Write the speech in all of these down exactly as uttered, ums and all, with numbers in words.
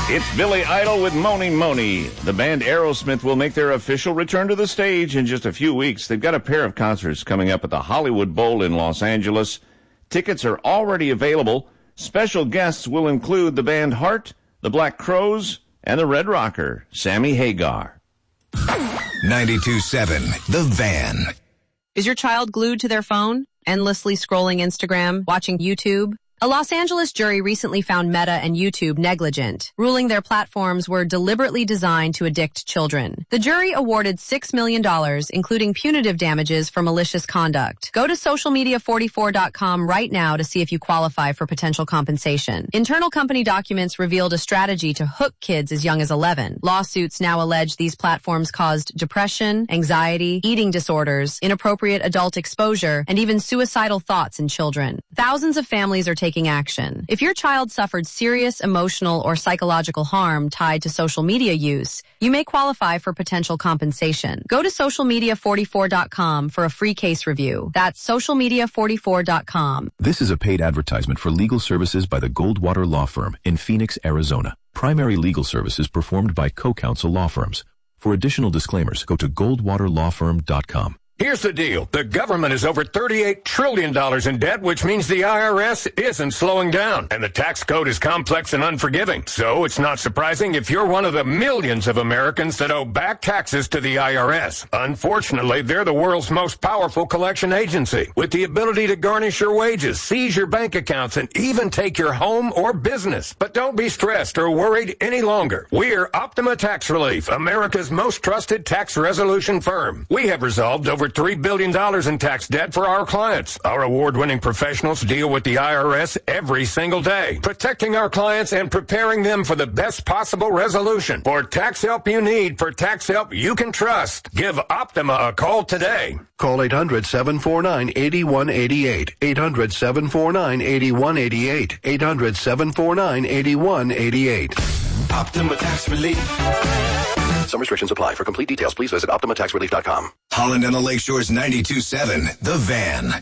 It's Billy Idol with Moni Moni. The band Aerosmith will make their official return to the stage in just a few weeks. They've got a pair of concerts coming up at the Hollywood Bowl in Los Angeles. Tickets are already available. Special guests will include the band Heart, the Black Crowes, and the Red Rocker, Sammy Hagar. ninety-two point seven The Van. Is your child glued to their phone, endlessly scrolling Instagram, watching YouTube? A Los Angeles jury recently found Meta and YouTube negligent, ruling their platforms were deliberately designed to addict children. The jury awarded six million dollars, including punitive damages for malicious conduct. Go to social media forty-four dot com right now to see if you qualify for potential compensation. Internal company documents revealed a strategy to hook kids as young as eleven. Lawsuits now allege these platforms caused depression, anxiety, eating disorders, inappropriate adult exposure, and even suicidal thoughts in children. Thousands of families are taking taking action. If your child suffered serious emotional or psychological harm tied to social media use, you may qualify for potential compensation. Go to social media forty-four dot com for a free case review. That's social media forty-four dot com. This is a paid advertisement for legal services by the Goldwater Law Firm in Phoenix, Arizona. Primary legal services performed by co-counsel law firms. For additional disclaimers, go to goldwater law firm dot com. Here's the deal. The government is over thirty-eight trillion dollars in debt, which means the I R S isn't slowing down. And the tax code is complex and unforgiving. So it's not surprising if you're one of the millions of Americans that owe back taxes to the I R S. Unfortunately, they're the world's most powerful collection agency, with the ability to garnish your wages, seize your bank accounts, and even take your home or business. But don't be stressed or worried any longer. We're Optima Tax Relief, America's most trusted tax resolution firm. We have resolved over three billion dollars in tax debt for our clients. Our award-winning professionals deal with the I R S every single day, protecting our clients and preparing them for the best possible resolution. For tax help you need, for tax help you can trust, give Optima a call today. Call eight hundred, seven four nine, eight one eight eight. eight hundred, seven four nine, eight one eight eight. eight hundred, seven four nine, eight one eight eight. Optima Tax Relief. Some restrictions apply. For complete details, please visit optima tax relief dot com. Holland and the Lakeshore's ninety-two point seven The Van.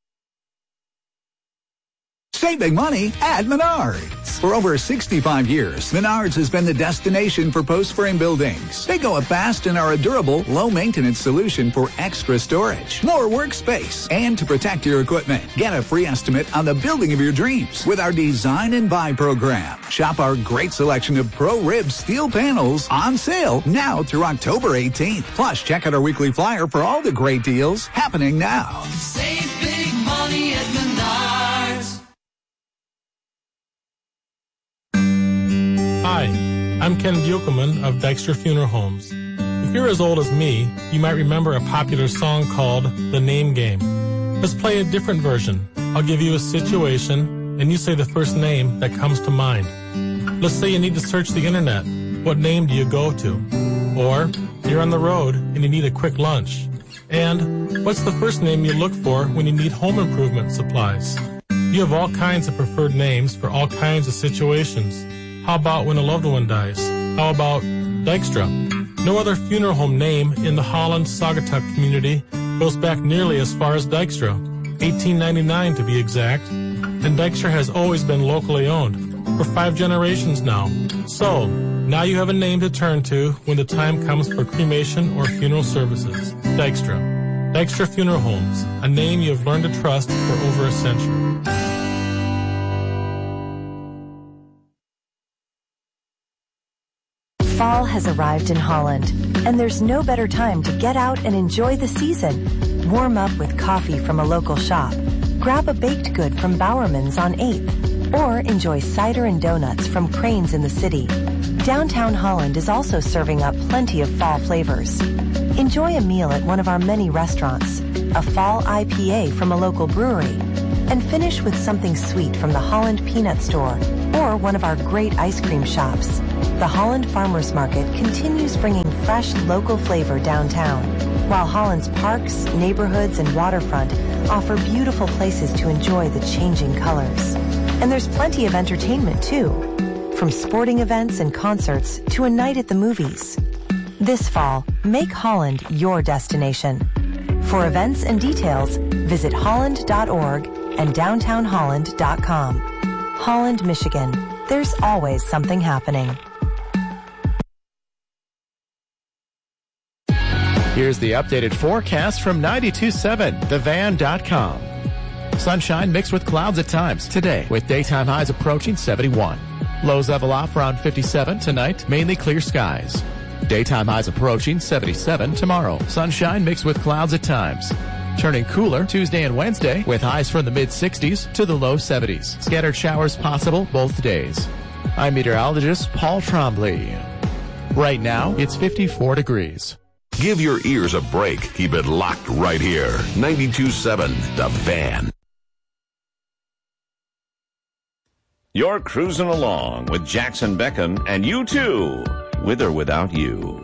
Saving money at Menards. For over sixty-five years, Menards has been the destination for post-frame buildings. They go up fast and are a durable, low-maintenance solution for extra storage, more workspace, and to protect your equipment. Get a free estimate on the building of your dreams with our Design and Buy program. Shop our great selection of Pro-Rib steel panels on sale now through October eighteenth. Plus, check out our weekly flyer for all the great deals happening now. Save big money at Menards. Hi, I'm Ken Buchelman of Dykstra Funeral Homes. If you're as old as me, you might remember a popular song called The Name Game. Let's play a different version. I'll give you a situation, and you say the first name that comes to mind. Let's say you need to search the internet. What name do you go to? Or you're on the road and you need a quick lunch. And what's the first name you look for when you need home improvement supplies? You have all kinds of preferred names for all kinds of situations. How about when a loved one dies? How about Dykstra? No other funeral home name in the Holland-Saugatuck community goes back nearly as far as Dykstra, eighteen ninety-nine to be exact, and Dykstra has always been locally owned, for five generations now. So, now you have a name to turn to when the time comes for cremation or funeral services. Dykstra. Dykstra Funeral Homes, a name you have learned to trust for over a century. Fall has arrived in Holland, and there's no better time to get out and enjoy the season. Warm up with coffee from a local shop, grab a baked good from Bowerman's on eighth, or enjoy cider and donuts from Crane's in the city. Downtown Holland is also serving up plenty of fall flavors. Enjoy a meal at one of our many restaurants, a fall I P A from a local brewery, and finish with something sweet from the Holland Peanut Store or one of our great ice cream shops. The Holland Farmers Market continues bringing fresh local flavor downtown, while Holland's parks, neighborhoods, and waterfront offer beautiful places to enjoy the changing colors. And there's plenty of entertainment too, from sporting events and concerts to a night at the movies. This fall, make Holland your destination. For events and details, visit holland dot org and downtown holland dot com. Holland, Michigan. There's always something happening. Here's the updated forecast from ninety-two point seven the van dot com. Sunshine mixed with clouds at times today, with daytime highs approaching seventy-one. Lows level off around fifty-seven tonight, mainly clear skies. Daytime highs approaching seventy-seven tomorrow. Sunshine mixed with clouds at times. Turning cooler Tuesday and Wednesday, with highs from the mid-sixties to the low seventies. Scattered showers possible both days. I'm meteorologist Paul Trombley. Right now, it's fifty-four degrees. Give your ears a break. Keep it locked right here. ninety-two point seven The Van. You're cruising along with Jackson Beckham and U two, with or without you.